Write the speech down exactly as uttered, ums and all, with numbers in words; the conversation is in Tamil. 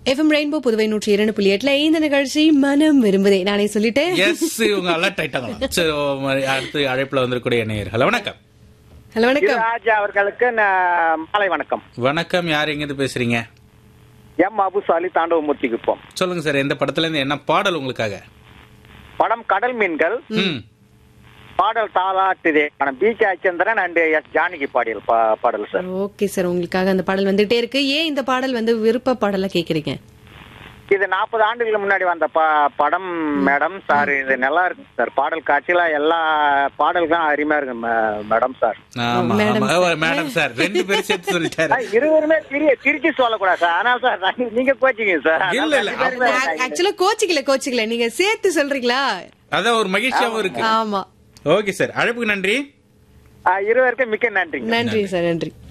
எஃப்எம் ரெயின்போ புதுவை நூற்றி இரண்டு புள்ளி எட்டுல இந்த நிகழ்ச்சி மனம் விரும்புதே. நானே சொல்லிட்டேன். எஸ் இவங்க அலர்ட் ஆயிட்டாங்களா? சரி, அடுத்து அழைப்புல வந்திருக்கூடிய நேயர். ஹலோ வணக்கம். ஹலோ வணக்கம் ராஜா அவர்களுக்கு நான் மாலை வணக்கம். வணக்கம். யார் எங்க இருந்து பேசுறீங்க? எம் அபுசாலி தாண்டவமூர்த்தி குப்பம். சொல்லுங்க சார், எந்த படத்துல இருந்து என்ன பாடல் உங்களுக்காக? படம் கடல் மீன்கள். ம் பாடல் தாலாட்டுதே. படம் B K அச்சந்திரன் and S Janaki பாடியல் பா- பாடல் சார். ஓகே சார், உங்களுக்காக அந்த பாடல் வந்துட்டே இருக்கு. ஏன் இந்த பாடல் வந்து விருப்ப பாடலா கேக்குறீங்க? இது நாற்பது ஆண்டுகளுக்கு முன்னாடி வந்த ப- படம் மேடம் சார். இது நல்லா இருக்கு சார். பாடல் காட்சியில எல்லா பாடல்களும் அருமையா இருக்கு மே- மேடம் சார். ஆமா மேடம் ஆமா. ஓ, மேடம் சார் ரெண்டு பேரும் சேர்த்து சொல்லிட்டாரு. ஆ, இருவருமே திரி- திருச்சி சொல்லக்கூடாது சார். ஆனா சார் நான் நீங்க கோச்சிங்க சார். இல்ல, இல்ல. ஆக்சுவலா கோச்சிக்கல கோச்சிக்கல நீங்க சேர்த்து சொல்றீங்களா? அதான் ஒரு மகிழ்ச்சியாவும் இருக்கு. ஆமா. ஓகே சார், அழைப்புக்கு நன்றி. ஆ, இருவருக்கும் மிக்க நன்றி. நன்றி சார், நன்றி.